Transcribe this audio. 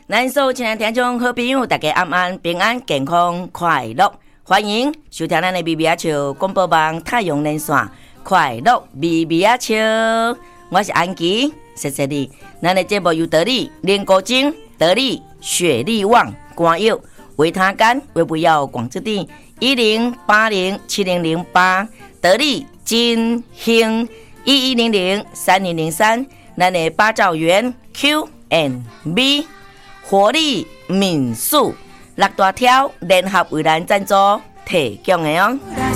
咱所有亲爱听众好朋友，大家晚安，平安健康快乐，欢迎收听咱的咪咪仔笑广播网太阳连线，快乐咪咪仔笑，我是安琪，谢谢你。咱的节目由得力莲果精、得力雪力旺、肝药、维他甘、维不药广之地10807008，得力金兴11003003，咱的八兆元 Q&B。活力民宿6大条联合为咱赞助提供的哦。